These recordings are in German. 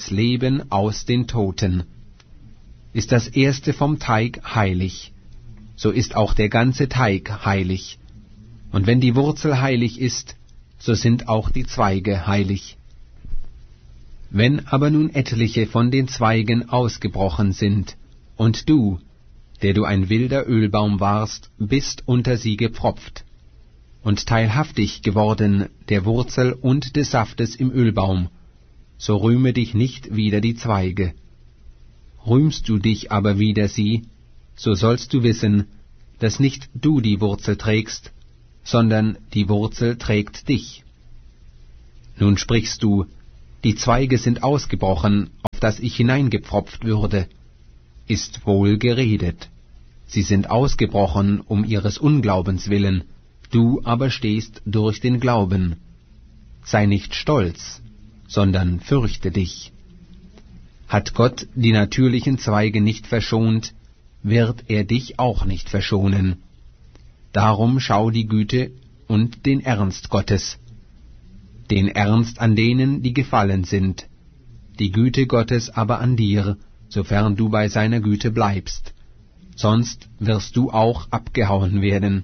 das Leben aus den Toten. Ist das Erste vom Teig heilig, so ist auch der ganze Teig heilig. Und wenn die Wurzel heilig ist, so sind auch die Zweige heilig. Wenn aber nun etliche von den Zweigen ausgebrochen sind, und du, der du ein wilder Ölbaum warst, bist unter sie gepfropft, und teilhaftig geworden der Wurzel und des Saftes im Ölbaum, so rühme dich nicht wider die Zweige. Rühmst du dich aber wider sie, so sollst du wissen, dass nicht du die Wurzel trägst, sondern die Wurzel trägt dich. Nun sprichst du, die Zweige sind ausgebrochen, auf dass ich hineingepfropft würde. Ist wohl geredet. Sie sind ausgebrochen um ihres Unglaubens willen, du aber stehst durch den Glauben. Sei nicht stolz, sondern fürchte dich. Hat Gott die natürlichen Zweige nicht verschont, wird er dich auch nicht verschonen. Darum schau die Güte und den Ernst Gottes, den Ernst an denen, die gefallen sind, die Güte Gottes aber an dir, sofern du bei seiner Güte bleibst, sonst wirst du auch abgehauen werden.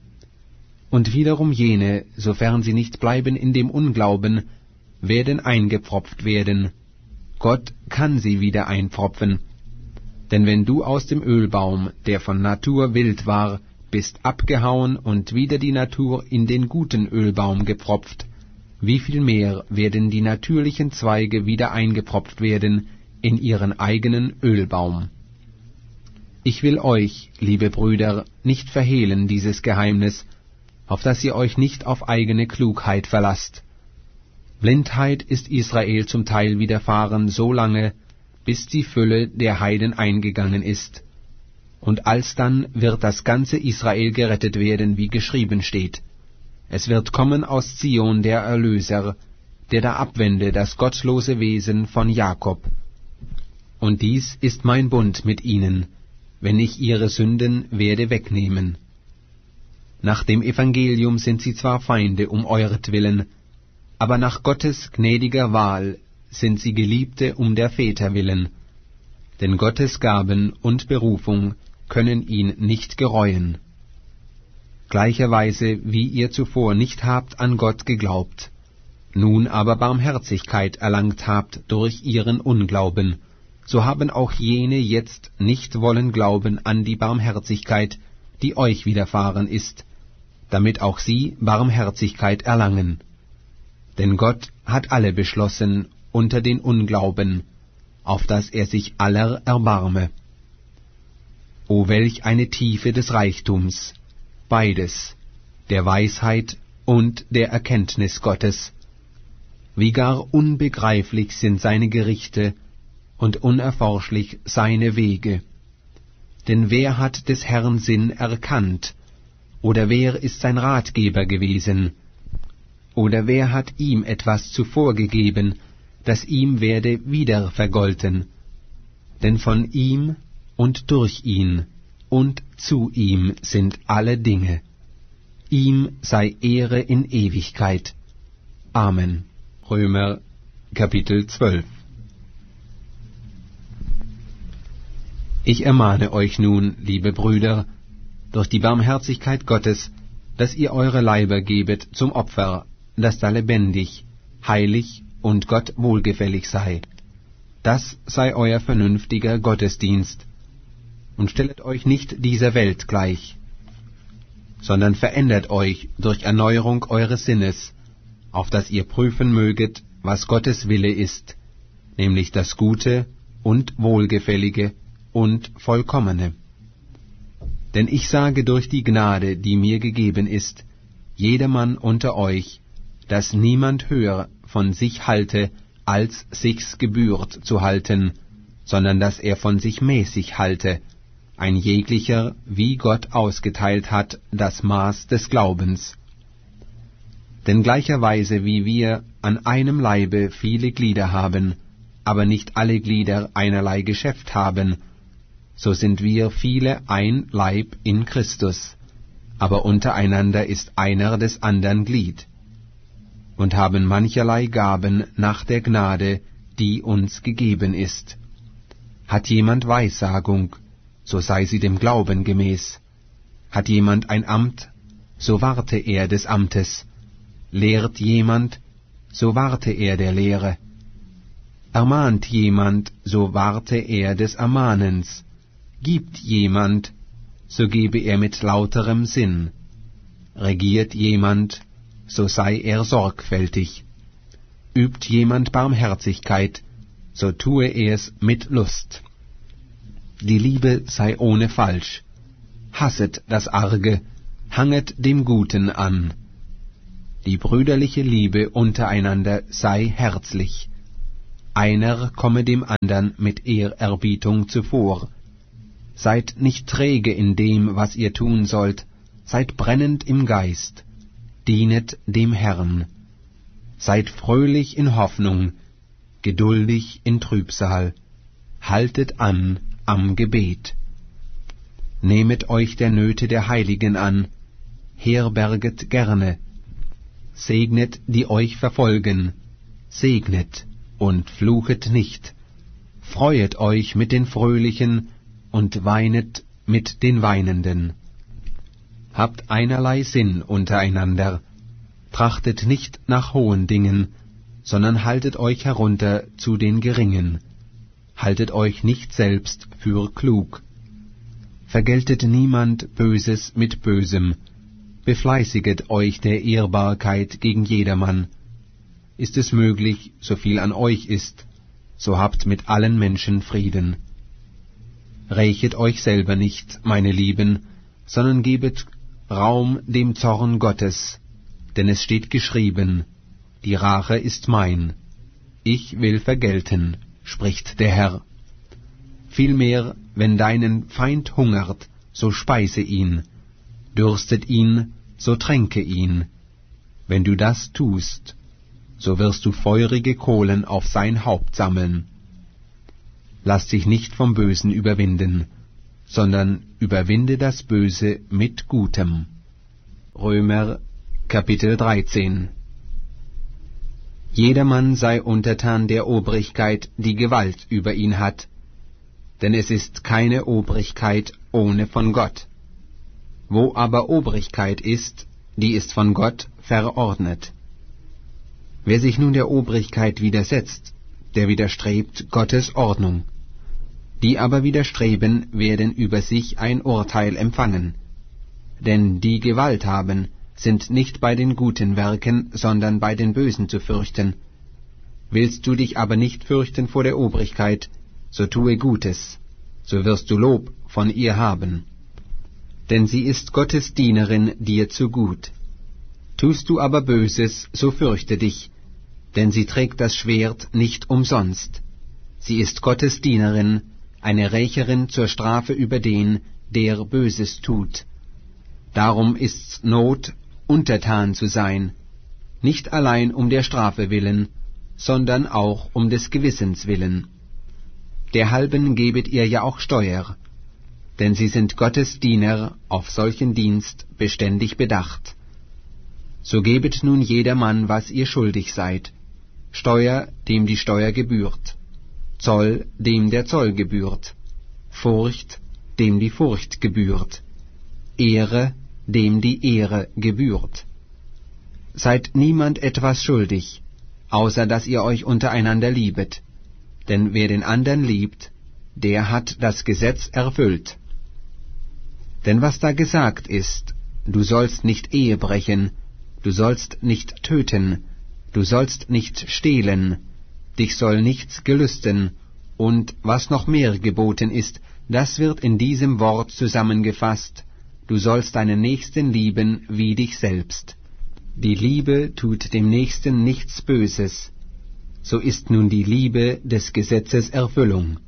Und wiederum jene, sofern sie nicht bleiben in dem Unglauben, werden eingepfropft werden. Gott kann sie wieder einpfropfen. Denn wenn du aus dem Ölbaum, der von Natur wild war, bist abgehauen und wieder die Natur in den guten Ölbaum gepfropft, wie viel mehr werden die natürlichen Zweige wieder eingepfropft werden in ihren eigenen Ölbaum. Ich will euch, liebe Brüder, nicht verhehlen dieses Geheimnis, auf dass ihr euch nicht auf eigene Klugheit verlasst. Blindheit ist Israel zum Teil widerfahren so lange, bis die Fülle der Heiden eingegangen ist. Und alsdann wird das ganze Israel gerettet werden, wie geschrieben steht. Es wird kommen aus Zion der Erlöser, der da abwende das gottlose Wesen von Jakob. Und dies ist mein Bund mit ihnen, wenn ich ihre Sünden werde wegnehmen. Nach dem Evangelium sind sie zwar Feinde um euretwillen, aber nach Gottes gnädiger Wahl sind sie Geliebte um der Väter willen. Denn Gottes Gaben und Berufung können ihn nicht gereuen. Gleicherweise, wie ihr zuvor nicht habt an Gott geglaubt, nun aber Barmherzigkeit erlangt habt durch ihren Unglauben, so haben auch jene jetzt nicht wollen glauben an die Barmherzigkeit, die euch widerfahren ist, damit auch sie Barmherzigkeit erlangen. Denn Gott hat alle beschlossen unter den Unglauben, auf dass er sich aller erbarme. O welch eine Tiefe des Reichtums, beides, der Weisheit und der Erkenntnis Gottes! Wie gar unbegreiflich sind seine Gerichte und unerforschlich seine Wege. Denn wer hat des Herrn Sinn erkannt, oder wer ist sein Ratgeber gewesen? Oder wer hat ihm etwas zuvor gegeben, das ihm werde wieder vergolten? Denn von ihm und durch ihn und zu ihm sind alle Dinge. Ihm sei Ehre in Ewigkeit. Amen. Römer, Kapitel 12. Ich ermahne euch nun, liebe Brüder, durch die Barmherzigkeit Gottes, dass ihr eure Leiber gebet zum Opfer, das da lebendig, heilig und Gott wohlgefällig sei. Das sei euer vernünftiger Gottesdienst. Und stellet euch nicht dieser Welt gleich, sondern verändert euch durch Erneuerung eures Sinnes, auf dass ihr prüfen möget, was Gottes Wille ist, nämlich das Gute und Wohlgefällige und Vollkommene. Denn ich sage durch die Gnade, die mir gegeben ist, jedermann unter euch, dass niemand höher von sich halte, als sich's gebührt zu halten, sondern dass er von sich mäßig halte, ein jeglicher, wie Gott ausgeteilt hat, das Maß des Glaubens. Denn gleicherweise wie wir an einem Leibe viele Glieder haben, aber nicht alle Glieder einerlei Geschäft haben, so sind wir viele ein Leib in Christus, aber untereinander ist einer des andern Glied, und haben mancherlei Gaben nach der Gnade, die uns gegeben ist. Hat jemand Weissagung, so sei sie dem Glauben gemäß. Hat jemand ein Amt, so warte er des Amtes. Lehrt jemand, so warte er der Lehre. Ermahnt jemand, so warte er des Ermahnens. Gibt jemand, so gebe er mit lauterem Sinn. Regiert jemand, so sei er sorgfältig. Übt jemand Barmherzigkeit, so tue er's mit Lust. Die Liebe sei ohne Falsch. Hasset das Arge, hanget dem Guten an. Die brüderliche Liebe untereinander sei herzlich. Einer komme dem andern mit Ehrerbietung zuvor. Seid nicht träge in dem, was ihr tun sollt, seid brennend im Geist, dienet dem Herrn. Seid fröhlich in Hoffnung, geduldig in Trübsal, haltet an am Gebet. Nehmet euch der Nöte der Heiligen an, herberget gerne, segnet die euch verfolgen, segnet und fluchet nicht, freuet euch mit den Fröhlichen und weinet mit den Weinenden. Habt einerlei Sinn untereinander, trachtet nicht nach hohen Dingen, sondern haltet euch herunter zu den Geringen, haltet euch nicht selbst für klug. Vergeltet niemand Böses mit Bösem, befleißiget euch der Ehrbarkeit gegen jedermann. Ist es möglich, so viel an euch ist, so habt mit allen Menschen Frieden. Rächet euch selber nicht, meine Lieben, sondern gebet Raum dem Zorn Gottes, denn es steht geschrieben, die Rache ist mein, ich will vergelten, spricht der Herr. Vielmehr, wenn deinen Feind hungert, so speise ihn, dürstet ihn, so tränke ihn. Wenn du das tust, so wirst du feurige Kohlen auf sein Haupt sammeln. Lass dich nicht vom Bösen überwinden, sondern überwinde das Böse mit Gutem. Römer Kapitel 13. Jedermann sei untertan der Obrigkeit, die Gewalt über ihn hat, denn es ist keine Obrigkeit ohne von Gott. Wo aber Obrigkeit ist, die ist von Gott verordnet. Wer sich nun der Obrigkeit widersetzt, der widerstrebt Gottes Ordnung. Die aber widerstreben, werden über sich ein Urteil empfangen. Denn die Gewalt haben, sind nicht bei den guten Werken, sondern bei den Bösen zu fürchten. Willst du dich aber nicht fürchten vor der Obrigkeit, so tue Gutes, so wirst du Lob von ihr haben. Denn sie ist Gottes Dienerin dir zu gut. Tust du aber Böses, so fürchte dich, denn sie trägt das Schwert nicht umsonst. Sie ist Gottes Dienerin, eine Rächerin zur Strafe über den, der Böses tut. Darum ist's Not, untertan zu sein, nicht allein um der Strafe willen, sondern auch um des Gewissens willen. Derhalben gebet ihr ja auch Steuer, denn sie sind Gottes Diener, auf solchen Dienst beständig bedacht. So gebet nun jedermann, was ihr schuldig seid, Steuer, dem die Steuer gebührt, Zoll, dem der Zoll gebührt, Furcht, dem die Furcht gebührt, Ehre, dem die Ehre gebührt. Seid niemand etwas schuldig, außer dass ihr euch untereinander liebet, denn wer den andern liebt, der hat das Gesetz erfüllt. Denn was da gesagt ist, du sollst nicht Ehe brechen, du sollst nicht töten, du sollst nicht stehlen, dich soll nichts gelüsten, und was noch mehr geboten ist, das wird in diesem Wort zusammengefasst, du sollst deinen Nächsten lieben wie dich selbst. Die Liebe tut dem Nächsten nichts Böses, so ist nun die Liebe des Gesetzes Erfüllung.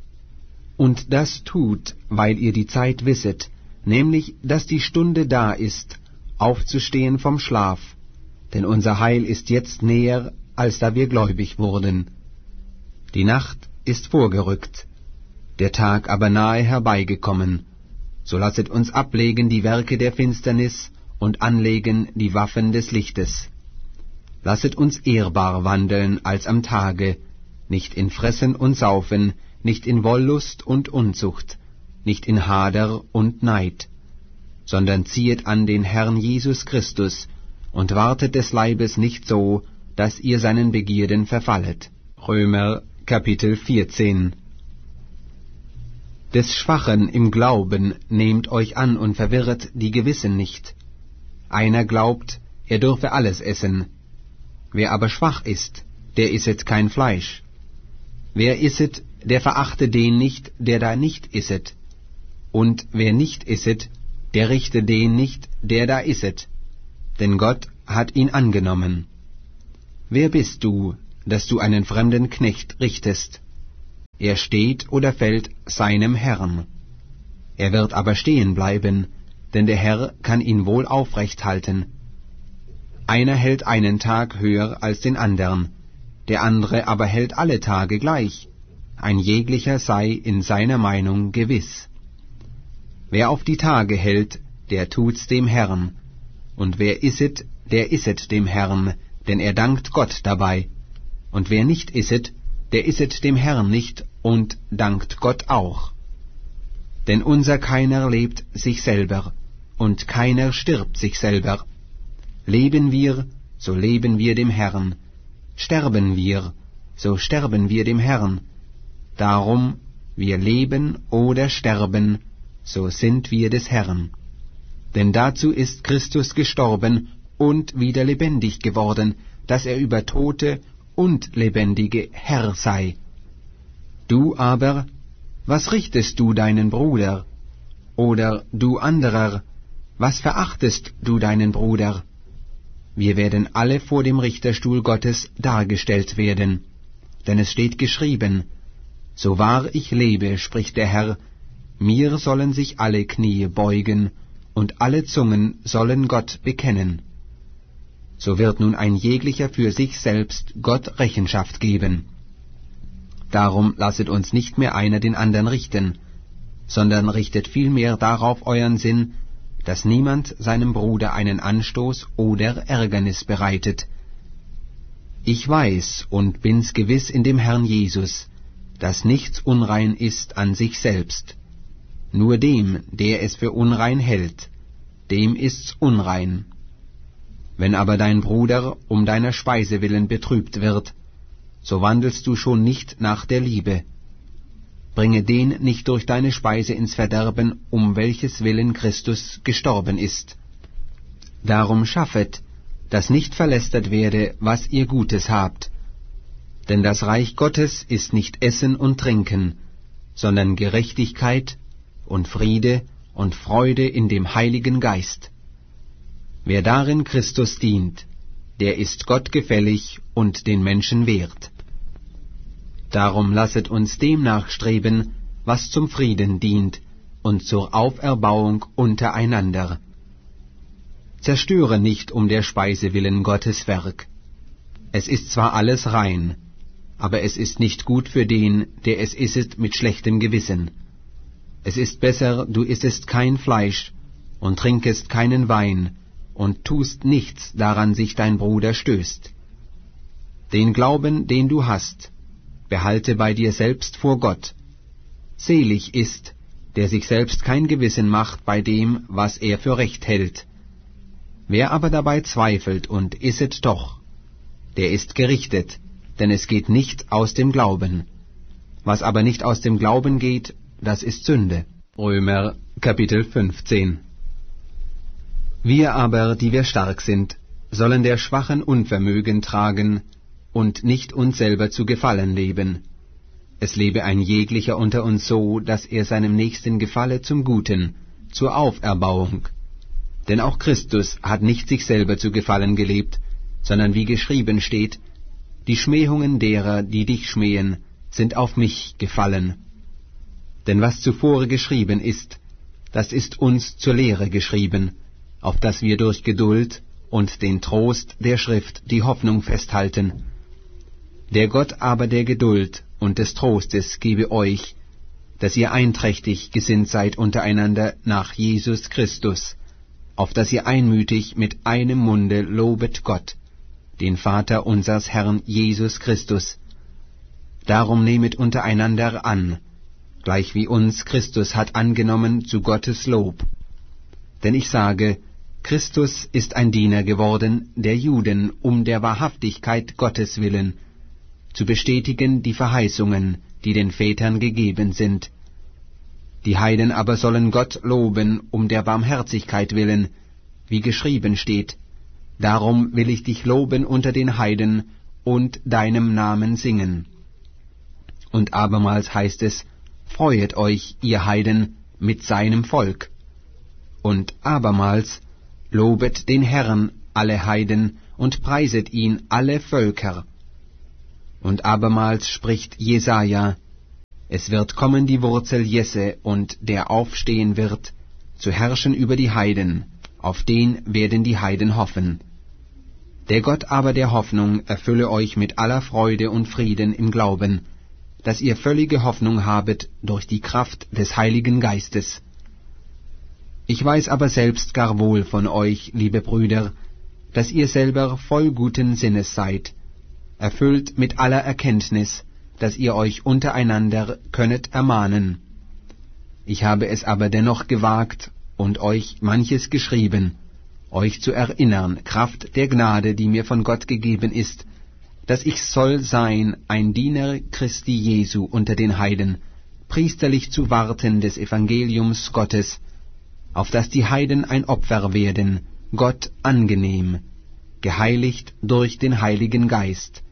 Und das tut, weil ihr die Zeit wisset, nämlich, dass die Stunde da ist, aufzustehen vom Schlaf, denn unser Heil ist jetzt näher, als da wir gläubig wurden. Die Nacht ist vorgerückt, der Tag aber nahe herbeigekommen. So lasset uns ablegen die Werke der Finsternis und anlegen die Waffen des Lichtes. Lasset uns ehrbar wandeln als am Tage, nicht in Fressen und Saufen, nicht in Wollust und Unzucht, nicht in Hader und Neid, sondern ziehet an den Herrn Jesus Christus und wartet des Leibes nicht so, dass ihr seinen Begierden verfallet. Römer Kapitel 14. Des Schwachen im Glauben nehmt euch an und verwirret die Gewissen nicht. Einer glaubt, er dürfe alles essen. Wer aber schwach ist, der isset kein Fleisch. Wer isset, der verachte den nicht, der da nicht isset. Und wer nicht isset, der richte den nicht, der da isset. Denn Gott hat ihn angenommen. Wer bist du, dass du einen fremden Knecht richtest? Er steht oder fällt seinem Herrn. Er wird aber stehen bleiben, denn der Herr kann ihn wohl aufrecht halten. Einer hält einen Tag höher als den andern, der andere aber hält alle Tage gleich. Ein jeglicher sei in seiner Meinung gewiss. Wer auf die Tage hält, der tut's dem Herrn, und wer isset, der isset dem Herrn, denn er dankt Gott dabei. Und wer nicht isset, der isset dem Herrn nicht und dankt Gott auch. Denn unser keiner lebt sich selber, und keiner stirbt sich selber. Leben wir, so leben wir dem Herrn. Sterben wir, so sterben wir dem Herrn. Darum, wir leben oder sterben, so sind wir des Herrn. Denn dazu ist Christus gestorben und wieder lebendig geworden, dass er über Tote und Lebendige Herr sei. Du aber, was richtest du deinen Bruder? Oder du anderer, was verachtest du deinen Bruder? Wir werden alle vor dem Richterstuhl Gottes dargestellt werden. Denn es steht geschrieben, so wahr ich lebe, spricht der Herr, mir sollen sich alle Knie beugen, und alle Zungen sollen Gott bekennen. So wird nun ein jeglicher für sich selbst Gott Rechenschaft geben. Darum lasset uns nicht mehr einer den anderen richten, sondern richtet vielmehr darauf euren Sinn, dass niemand seinem Bruder einen Anstoß oder Ärgernis bereitet. Ich weiß und bin's gewiss in dem Herrn Jesus, dass nichts unrein ist an sich selbst. Nur dem, der es für unrein hält, dem ist's unrein. Wenn aber dein Bruder um deiner Speise willen betrübt wird, so wandelst du schon nicht nach der Liebe. Bringe den nicht durch deine Speise ins Verderben, um welches willen Christus gestorben ist. Darum schaffet, dass nicht verlästert werde, was ihr Gutes habt. Denn das Reich Gottes ist nicht Essen und Trinken, sondern Gerechtigkeit und Friede und Freude in dem Heiligen Geist. Wer darin Christus dient, der ist Gott gefällig und den Menschen wert. Darum lasset uns dem nachstreben, was zum Frieden dient und zur Auferbauung untereinander. Zerstöre nicht um der Speise willen Gottes Werk. Es ist zwar alles rein, aber es ist nicht gut für den, der es isset mit schlechtem Gewissen. Es ist besser, du issest kein Fleisch und trinkest keinen Wein und tust nichts, daran sich dein Bruder stößt. Den Glauben, den du hast, behalte bei dir selbst vor Gott. Selig ist, der sich selbst kein Gewissen macht bei dem, was er für recht hält. Wer aber dabei zweifelt und isset doch, der ist gerichtet, denn es geht nicht aus dem Glauben. Was aber nicht aus dem Glauben geht, das ist Sünde. Römer Kapitel 15. Wir aber, die wir stark sind, sollen der Schwachen Unvermögen tragen und nicht uns selber zu Gefallen leben. Es lebe ein jeglicher unter uns so, dass er seinem Nächsten gefalle zum Guten, zur Auferbauung. Denn auch Christus hat nicht sich selber zu Gefallen gelebt, sondern wie geschrieben steht, die Schmähungen derer, die dich schmähen, sind auf mich gefallen. Denn was zuvor geschrieben ist, das ist uns zur Lehre geschrieben, auf dass wir durch Geduld und den Trost der Schrift die Hoffnung festhalten. Der Gott aber der Geduld und des Trostes gebe euch, dass ihr einträchtig gesinnt seid untereinander nach Jesus Christus, auf dass ihr einmütig mit einem Munde lobet Gott, den Vater unseres Herrn Jesus Christus. Darum nehmet untereinander an, gleich wie uns Christus hat angenommen zu Gottes Lob. Denn ich sage, Christus ist ein Diener geworden der Juden um der Wahrhaftigkeit Gottes willen, zu bestätigen die Verheißungen, die den Vätern gegeben sind. Die Heiden aber sollen Gott loben um der Barmherzigkeit willen, wie geschrieben steht, darum will ich dich loben unter den Heiden und deinem Namen singen. Und abermals heißt es, freuet euch, ihr Heiden, mit seinem Volk. Und abermals, lobet den Herrn, alle Heiden, und preiset ihn, alle Völker. Und abermals spricht Jesaja, es wird kommen die Wurzel Jesse, und der aufstehen wird, zu herrschen über die Heiden, auf den werden die Heiden hoffen. Der Gott aber der Hoffnung erfülle euch mit aller Freude und Frieden im Glauben, dass ihr völlige Hoffnung habet durch die Kraft des Heiligen Geistes. Ich weiß aber selbst gar wohl von euch, liebe Brüder, dass ihr selber voll guten Sinnes seid, erfüllt mit aller Erkenntnis, dass ihr euch untereinander könnet ermahnen. Ich habe es aber dennoch gewagt und euch manches geschrieben, euch zu erinnern, Kraft der Gnade, die mir von Gott gegeben ist, dass ich soll sein, ein Diener Christi Jesu unter den Heiden, priesterlich zu warten des Evangeliums Gottes, auf dass die Heiden ein Opfer werden, Gott angenehm, geheiligt durch den Heiligen Geist.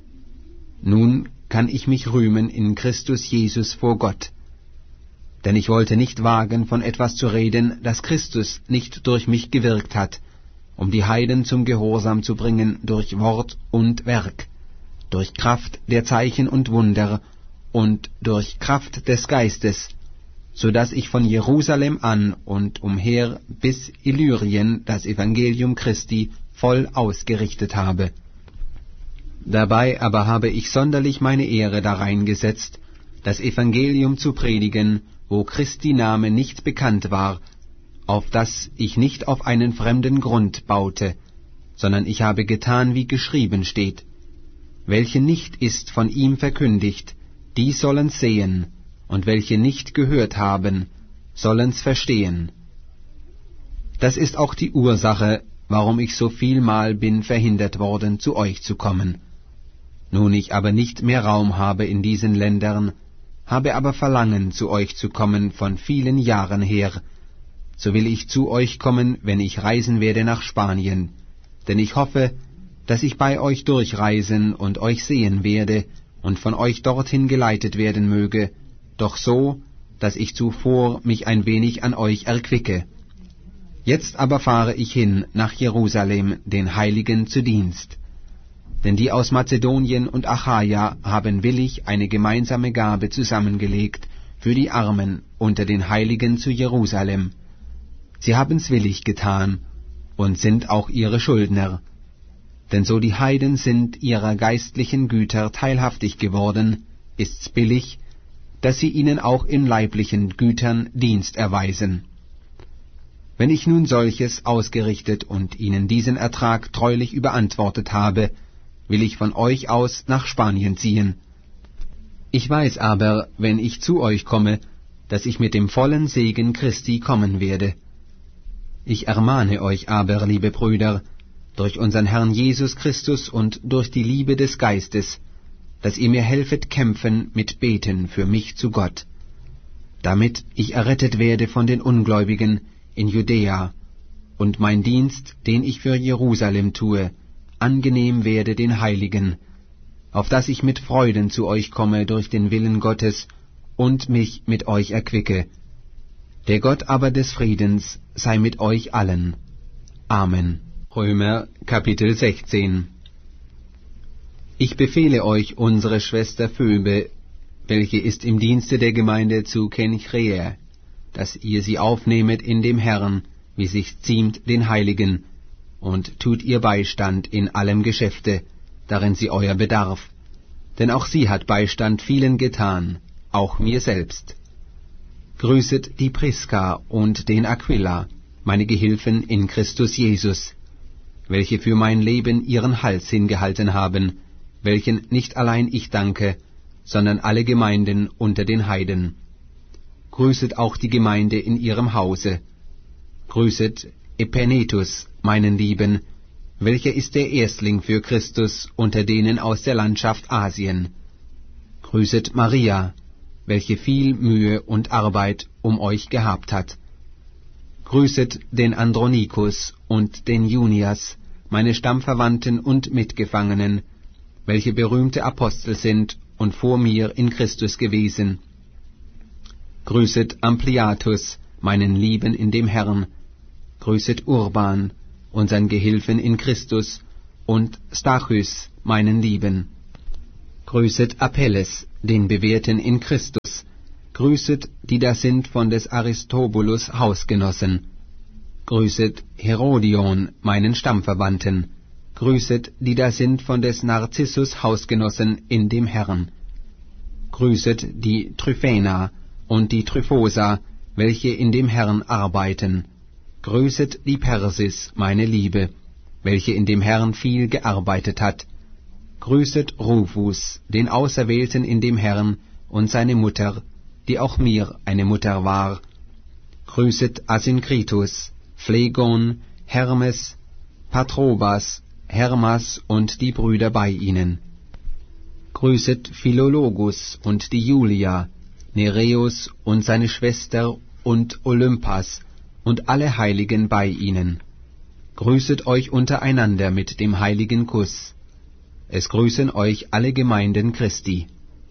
Nun kann ich mich rühmen in Christus Jesus vor Gott. Denn ich wollte nicht wagen, von etwas zu reden, das Christus nicht durch mich gewirkt hat, um die Heiden zum Gehorsam zu bringen durch Wort und Werk, durch Kraft der Zeichen und Wunder und durch Kraft des Geistes, so dass ich von Jerusalem an und umher bis Illyrien das Evangelium Christi voll ausgerichtet habe. Dabei aber habe ich sonderlich meine Ehre darein gesetzt, das Evangelium zu predigen, wo Christi Name nicht bekannt war, auf dass ich nicht auf einen fremden Grund baute, sondern ich habe getan, wie geschrieben steht, welche nicht ist von ihm verkündigt, die sollen's sehen, und welche nicht gehört haben, sollen's verstehen. Das ist auch die Ursache, warum ich so vielmal bin verhindert worden, zu euch zu kommen. Nun ich aber nicht mehr Raum habe in diesen Ländern, habe aber Verlangen, zu euch zu kommen von vielen Jahren her, so will ich zu euch kommen, wenn ich reisen werde nach Spanien, denn ich hoffe, dass ich bei euch durchreisen und euch sehen werde und von euch dorthin geleitet werden möge, doch so, dass ich zuvor mich ein wenig an euch erquicke. Jetzt aber fahre ich hin nach Jerusalem, den Heiligen zu Dienst. Denn die aus Mazedonien und Achaia haben willig eine gemeinsame Gabe zusammengelegt für die Armen unter den Heiligen zu Jerusalem. Sie haben's willig getan und sind auch ihre Schuldner. Denn so die Heiden sind ihrer geistlichen Güter teilhaftig geworden, ist's billig, dass sie ihnen auch in leiblichen Gütern Dienst erweisen. Wenn ich nun solches ausgerichtet und ihnen diesen Ertrag treulich überantwortet habe, will ich von euch aus nach Spanien ziehen. Ich weiß aber, wenn ich zu euch komme, dass ich mit dem vollen Segen Christi kommen werde. Ich ermahne euch aber, liebe Brüder, durch unseren Herrn Jesus Christus und durch die Liebe des Geistes, dass ihr mir helfet kämpfen mit Beten für mich zu Gott, damit ich errettet werde von den Ungläubigen in Judäa und mein Dienst, den ich für Jerusalem tue, angenehm werde den Heiligen, auf dass ich mit Freuden zu euch komme durch den Willen Gottes und mich mit euch erquicke. Der Gott aber des Friedens sei mit euch allen. Amen. Römer Kapitel 16. Ich befehle euch unsere Schwester Phoebe, welche ist im Dienste der Gemeinde zu Kenchrea, dass ihr sie aufnehmet in dem Herrn, wie sich ziemt den Heiligen, und tut ihr Beistand in allem Geschäfte, darin sie euer bedarf. Denn auch sie hat Beistand vielen getan, auch mir selbst. Grüßet die Priska und den Aquila, meine Gehilfen in Christus Jesus, welche für mein Leben ihren Hals hingehalten haben, welchen nicht allein ich danke, sondern alle Gemeinden unter den Heiden. Grüßet auch die Gemeinde in ihrem Hause. Grüßet Epenetus, meinen Lieben, welcher ist der Erstling für Christus unter denen aus der Landschaft Asien. Grüßet Maria, welche viel Mühe und Arbeit um euch gehabt hat. Grüßet den Andronikus und den Junias, meine Stammverwandten und Mitgefangenen, welche berühmte Apostel sind und vor mir in Christus gewesen. Grüßet Ampliatus, meinen Lieben in dem Herrn. Grüßet Urban, unseren Gehilfen in Christus, und Stachys, meinen Lieben. Grüßet Apelles, den Bewährten in Christus. Grüßet, die da sind von des Aristobulus Hausgenossen. Grüßet Herodion, meinen Stammverwandten. Grüßet, die da sind von des Narzissus Hausgenossen in dem Herrn. Grüßet die Tryphäna und die Tryphosa, welche in dem Herrn arbeiten. Grüßet die Persis, meine Liebe, welche in dem Herrn viel gearbeitet hat. Grüßet Rufus, den Auserwählten in dem Herrn, und seine Mutter, die auch mir eine Mutter war. Grüßet Asynkritus, Phlegon, Hermes, Patrobas, Hermas und die Brüder bei ihnen. Grüßet Philologus und die Julia, Nereus und seine Schwester und Olympas und alle Heiligen bei ihnen. Grüßet euch untereinander mit dem heiligen Kuss. Es grüßen euch alle Gemeinden Christi.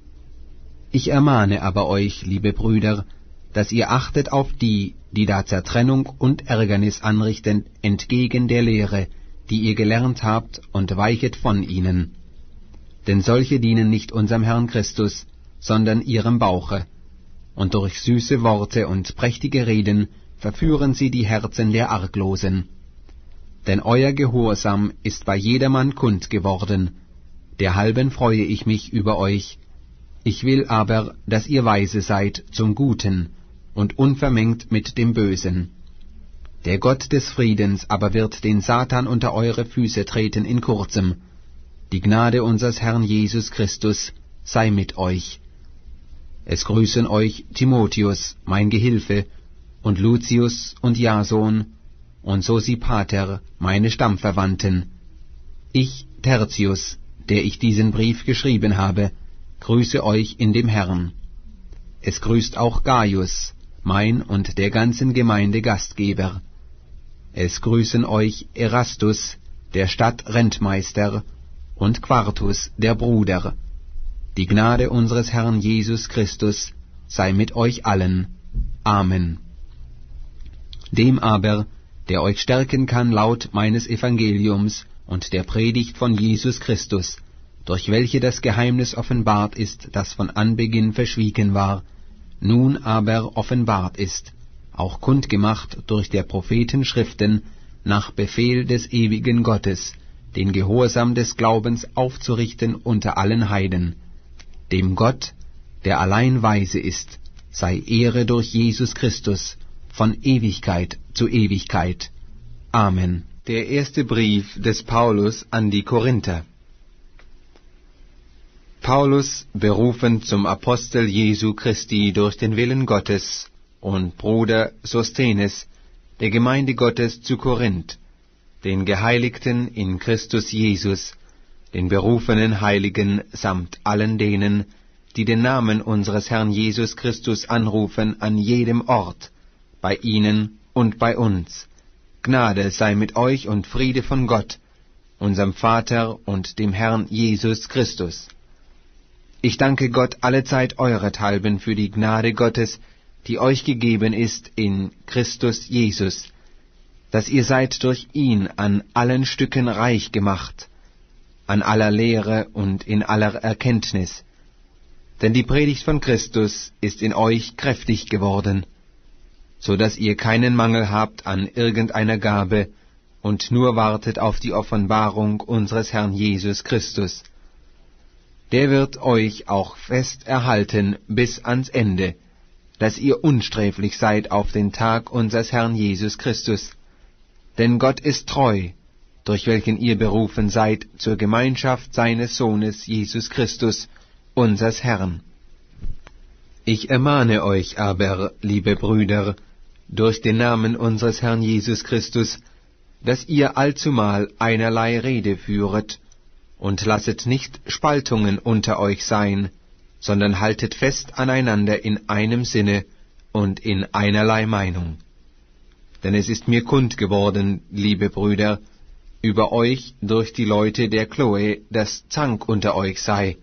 Ich ermahne aber euch, liebe Brüder, dass ihr achtet auf die, die da Zertrennung und Ärgernis anrichten, entgegen der Lehre, die ihr gelernt habt, und weichet von ihnen. Denn solche dienen nicht unserem Herrn Christus, sondern ihrem Bauche, und durch süße Worte und prächtige Reden verführen sie die Herzen der Arglosen. Denn euer Gehorsam ist bei jedermann kund geworden, derhalben freue ich mich über euch. Ich will aber, dass ihr weise seid zum Guten und unvermengt mit dem Bösen. Der Gott des Friedens aber wird den Satan unter eure Füße treten in kurzem. Die Gnade unseres Herrn Jesus Christus sei mit euch. Es grüßen euch Timotheus, mein Gehilfe, und Lucius und Jason, und Sosipater, meine Stammverwandten. Ich, Tertius, der ich diesen Brief geschrieben habe, grüße euch in dem Herrn. Es grüßt auch Gaius, mein und der ganzen Gemeinde Gastgeber. Es grüßen euch Erastus, der Stadtrentmeister, und Quartus, der Bruder. Die Gnade unseres Herrn Jesus Christus sei mit euch allen. Amen. Dem aber, der euch stärken kann laut meines Evangeliums und der Predigt von Jesus Christus, durch welche das Geheimnis offenbart ist, das von Anbeginn verschwiegen war, nun aber offenbart ist, auch kundgemacht durch der Propheten Schriften, nach Befehl des ewigen Gottes, den Gehorsam des Glaubens aufzurichten unter allen Heiden. Dem Gott, der allein weise ist, sei Ehre durch Jesus Christus, von Ewigkeit zu Ewigkeit. Amen. Der erste Brief des Paulus an die Korinther. Paulus, berufen zum Apostel Jesu Christi durch den Willen Gottes, und Bruder Sosthenes, der Gemeinde Gottes zu Korinth, den Geheiligten in Christus Jesus, den berufenen Heiligen samt allen denen, die den Namen unseres Herrn Jesus Christus anrufen an jedem Ort, bei ihnen und bei uns. Gnade sei mit euch und Friede von Gott, unserem Vater und dem Herrn Jesus Christus. Ich danke Gott allezeit eurethalben für die Gnade Gottes, die euch gegeben ist in Christus Jesus, dass ihr seid durch ihn an allen Stücken reich gemacht, an aller Lehre und in aller Erkenntnis. Denn die Predigt von Christus ist in euch kräftig geworden, so dass ihr keinen Mangel habt an irgendeiner Gabe und nur wartet auf die Offenbarung unseres Herrn Jesus Christus. Der wird euch auch fest erhalten bis ans Ende, dass ihr unsträflich seid auf den Tag unseres Herrn Jesus Christus. Denn Gott ist treu, durch welchen ihr berufen seid zur Gemeinschaft seines Sohnes Jesus Christus, unsers Herrn. Ich ermahne euch aber, liebe Brüder, durch den Namen unseres Herrn Jesus Christus, dass ihr allzumal einerlei Rede führet, und lasset nicht Spaltungen unter euch sein, sondern haltet fest aneinander in einem Sinne und in einerlei Meinung. Denn es ist mir kund geworden, liebe Brüder, über euch durch die Leute der Chloe, dass Zank unter euch sei.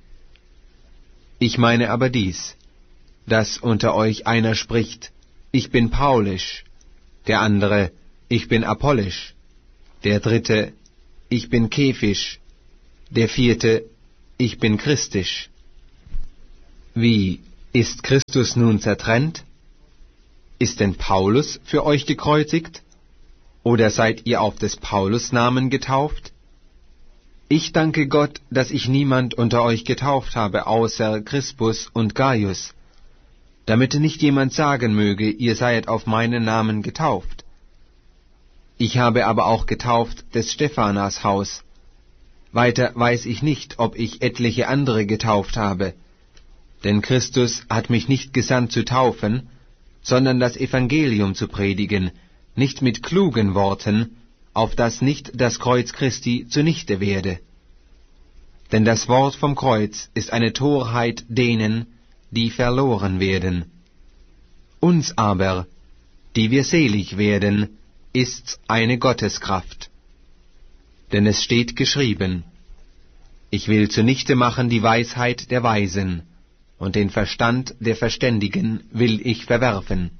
Ich meine aber dies, dass unter euch einer spricht, ich bin Paulisch, der andere, ich bin Apollisch, der dritte, ich bin Kephisch, der vierte, ich bin Christisch. Wie, ist Christus nun zertrennt? Ist denn Paulus für euch gekreuzigt? Oder seid ihr auf des Paulus Namen getauft? Ich danke Gott, dass ich niemand unter euch getauft habe, außer Crispus und Gaius, damit nicht jemand sagen möge, ihr seiet auf meinen Namen getauft. Ich habe aber auch getauft des Stephanas Haus. Weiter weiß ich nicht, ob ich etliche andere getauft habe. Denn Christus hat mich nicht gesandt zu taufen, sondern das Evangelium zu predigen, nicht mit klugen Worten, auf dass nicht das Kreuz Christi zunichte werde. Denn das Wort vom Kreuz ist eine Torheit denen, die verloren werden. Uns aber, die wir selig werden, ist's eine Gotteskraft. Denn es steht geschrieben, ich will zunichte machen die Weisheit der Weisen, und den Verstand der Verständigen will ich verwerfen.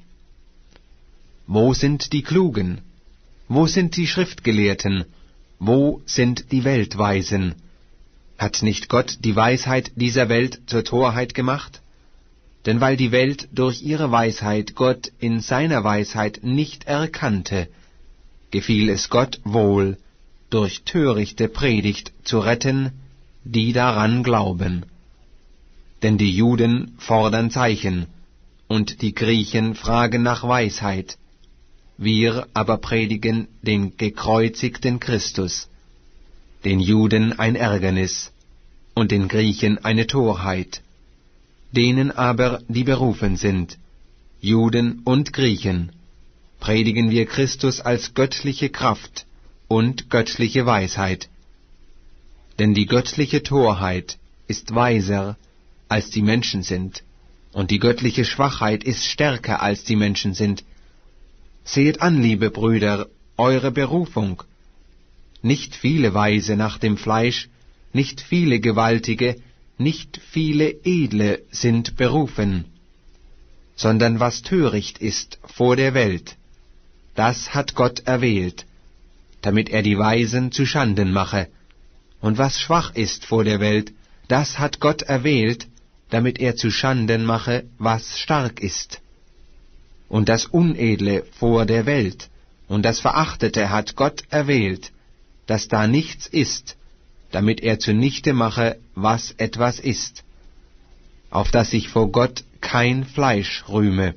Wo sind die Klugen? Wo sind die Schriftgelehrten? Wo sind die Weltweisen? Hat nicht Gott die Weisheit dieser Welt zur Torheit gemacht? Denn weil die Welt durch ihre Weisheit Gott in seiner Weisheit nicht erkannte, gefiel es Gott wohl, durch törichte Predigt zu retten, die daran glauben. Denn die Juden fordern Zeichen, und die Griechen fragen nach Weisheit. Wir aber predigen den gekreuzigten Christus, den Juden ein Ärgernis, und den Griechen eine Torheit. Denen aber, die berufen sind, Juden und Griechen, predigen wir Christus als göttliche Kraft und göttliche Weisheit. Denn die göttliche Torheit ist weiser, als die Menschen sind, und die göttliche Schwachheit ist stärker, als die Menschen sind. Sehet an, liebe Brüder, eure Berufung. Nicht viele Weise nach dem Fleisch, nicht viele Gewaltige, nicht viele Edle sind berufen, sondern was töricht ist vor der Welt, das hat Gott erwählt, damit er die Weisen zu Schanden mache, und was schwach ist vor der Welt, das hat Gott erwählt, damit er zu Schanden mache, was stark ist. Und das Unedle vor der Welt, und das Verachtete hat Gott erwählt, dass da nichts ist, damit er zunichte mache, was etwas ist, auf dass sich vor Gott kein Fleisch rühme.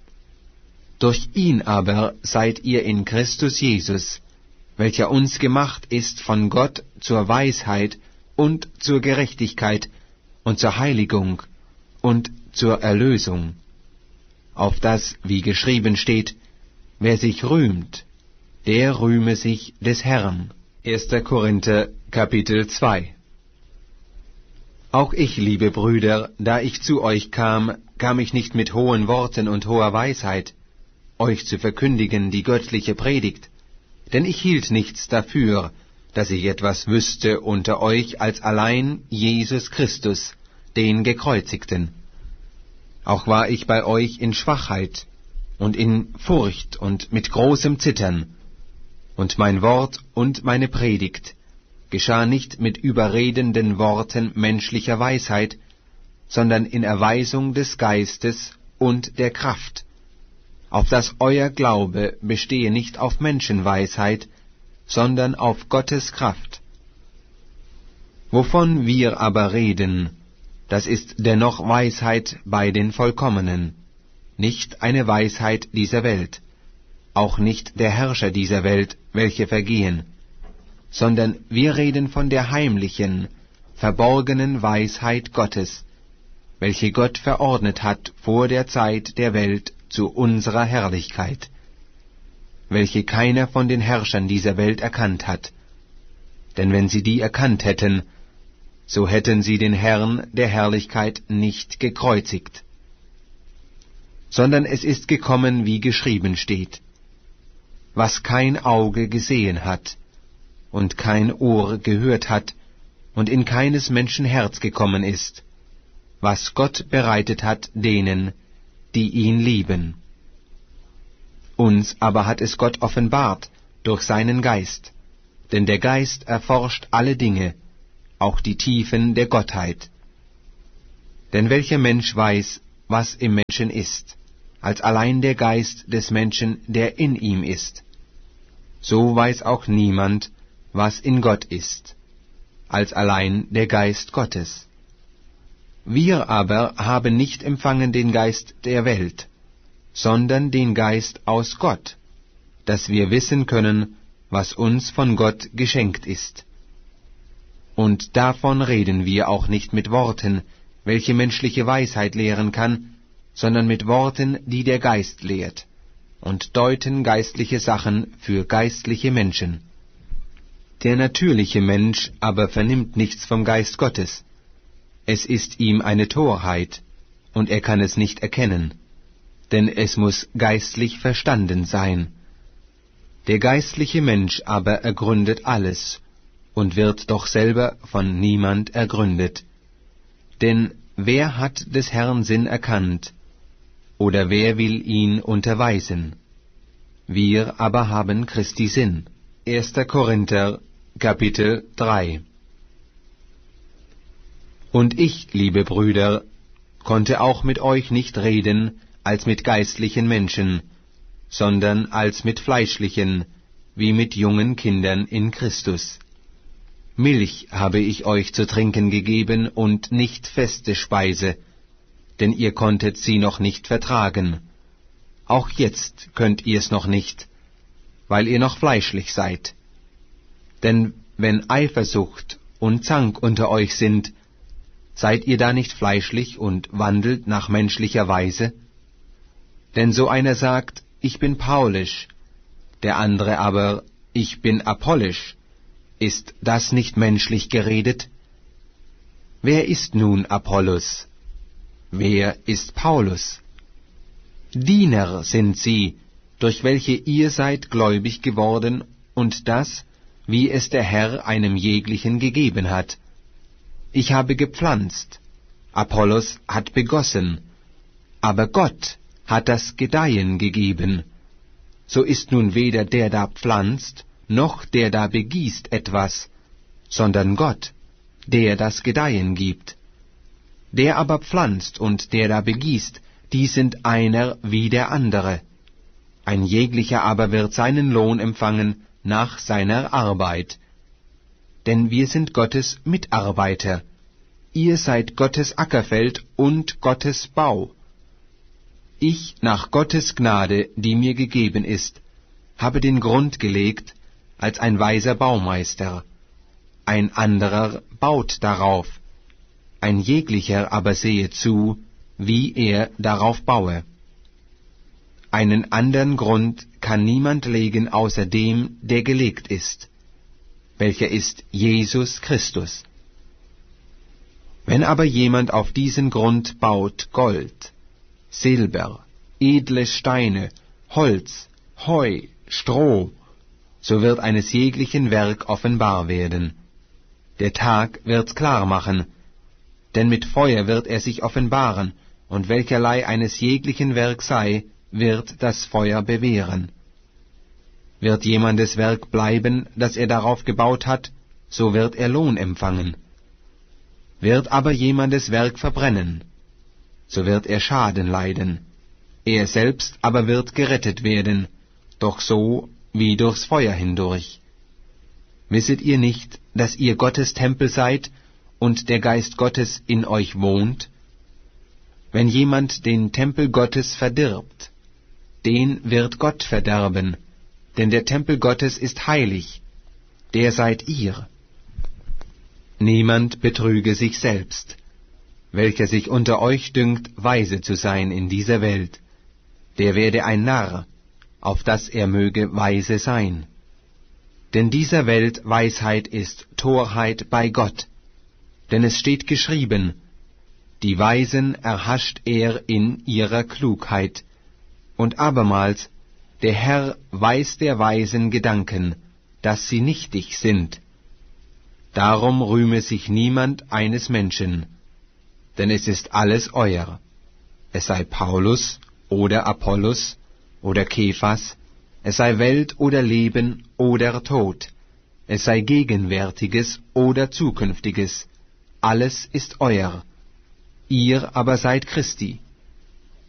Durch ihn aber seid ihr in Christus Jesus, welcher uns gemacht ist von Gott zur Weisheit und zur Gerechtigkeit und zur Heiligung und zur Erlösung, auf dass, wie geschrieben steht, wer sich rühmt, der rühme sich des Herrn. 1. Korinther, Kapitel 2. Auch ich, liebe Brüder, da ich zu euch kam, kam ich nicht mit hohen Worten und hoher Weisheit, euch zu verkündigen die göttliche Predigt, denn ich hielt nichts dafür, dass ich etwas wüsste unter euch als allein Jesus Christus, den Gekreuzigten. Auch war ich bei euch in Schwachheit und in Furcht und mit großem Zittern, und mein Wort und meine Predigt geschah nicht mit überredenden Worten menschlicher Weisheit, sondern in Erweisung des Geistes und der Kraft, auf dass euer Glaube bestehe nicht auf Menschenweisheit, sondern auf Gottes Kraft. Wovon wir aber reden, das ist dennoch Weisheit bei den Vollkommenen, nicht eine Weisheit dieser Welt, auch nicht der Herrscher dieser Welt, welche vergehen, sondern wir reden von der heimlichen, verborgenen Weisheit Gottes, welche Gott verordnet hat vor der Zeit der Welt zu unserer Herrlichkeit, welche keiner von den Herrschern dieser Welt erkannt hat. Denn wenn sie die erkannt hätten, so hätten sie den Herrn der Herrlichkeit nicht gekreuzigt. Sondern es ist gekommen, wie geschrieben steht, was kein Auge gesehen hat und kein Ohr gehört hat und in keines Menschen Herz gekommen ist, was Gott bereitet hat denen, die ihn lieben. Uns aber hat es Gott offenbart durch seinen Geist, denn der Geist erforscht alle Dinge, auch die Tiefen der Gottheit. Denn welcher Mensch weiß, was im Menschen ist, als allein der Geist des Menschen, der in ihm ist? So weiß auch niemand, was in Gott ist, als allein der Geist Gottes. Wir aber haben nicht empfangen den Geist der Welt, sondern den Geist aus Gott, dass wir wissen können, was uns von Gott geschenkt ist. Und davon reden wir auch nicht mit Worten, welche menschliche Weisheit lehren kann, sondern mit Worten, die der Geist lehrt, und deuten geistliche Sachen für geistliche Menschen. Der natürliche Mensch aber vernimmt nichts vom Geist Gottes. Es ist ihm eine Torheit, und er kann es nicht erkennen, denn es muss geistlich verstanden sein. Der geistliche Mensch aber ergründet alles, und wird doch selber von niemand ergründet. Denn wer hat des Herrn Sinn erkannt, oder wer will ihn unterweisen? Wir aber haben Christi Sinn. 1. Korinther, Kapitel 3. Und ich, liebe Brüder, konnte auch mit euch nicht reden als mit geistlichen Menschen, sondern als mit fleischlichen, wie mit jungen Kindern in Christus. Milch habe ich euch zu trinken gegeben und nicht feste Speise, denn ihr konntet sie noch nicht vertragen. Auch jetzt könnt ihr's noch nicht, weil ihr noch fleischlich seid. Denn wenn Eifersucht und Zank unter euch sind, seid ihr da nicht fleischlich und wandelt nach menschlicher Weise? Denn so einer sagt, ich bin paulisch, der andere aber, ich bin apollisch. Ist das nicht menschlich geredet? Wer ist nun Apollos? Wer ist Paulus? Diener sind sie, durch welche ihr seid gläubig geworden, und das, wie es der Herr einem jeglichen gegeben hat. Ich habe gepflanzt, Apollos hat begossen, aber Gott hat das Gedeihen gegeben. So ist nun weder der da pflanzt, noch der da begießt etwas, sondern Gott, der das Gedeihen gibt. Der aber pflanzt und der da begießt, die sind einer wie der andere. Ein jeglicher aber wird seinen Lohn empfangen nach seiner Arbeit. Denn wir sind Gottes Mitarbeiter. Ihr seid Gottes Ackerfeld und Gottes Bau. Ich, nach Gottes Gnade, die mir gegeben ist, habe den Grund gelegt, als ein weiser Baumeister. Ein anderer baut darauf. Ein jeglicher aber sehe zu, wie er darauf baue. Einen andern Grund kann niemand legen außer dem, der gelegt ist, welcher ist Jesus Christus. Wenn aber jemand auf diesen Grund baut Gold, Silber, edle Steine, Holz, Heu, Stroh, so wird eines jeglichen Werk offenbar werden. Der Tag wird's klar machen, denn mit Feuer wird er sich offenbaren, und welcherlei eines jeglichen Werk sei, wird das Feuer bewähren. Wird jemandes Werk bleiben, das er darauf gebaut hat, so wird er Lohn empfangen. Wird aber jemandes Werk verbrennen, so wird er Schaden leiden. Er selbst aber wird gerettet werden, doch so wie durchs Feuer hindurch. Wisset ihr nicht, dass ihr Gottes Tempel seid und der Geist Gottes in euch wohnt? Wenn jemand den Tempel Gottes verdirbt, den wird Gott verderben, denn der Tempel Gottes ist heilig, der seid ihr. Niemand betrüge sich selbst, Welcher sich unter euch dünkt, weise zu sein in dieser Welt, der werde ein Narr, auf dass er möge weise sein. Denn dieser Welt Weisheit ist Torheit bei Gott. Denn es steht geschrieben, die Weisen erhascht er in ihrer Klugheit. Und abermals, der Herr weiß der Weisen Gedanken, dass sie nichtig sind. Darum rühme sich niemand eines Menschen, denn es ist alles euer. Es sei Paulus oder Apollos oder Kephas, es sei Welt oder Leben oder Tod, es sei Gegenwärtiges oder Zukünftiges, alles ist euer. Ihr aber seid Christi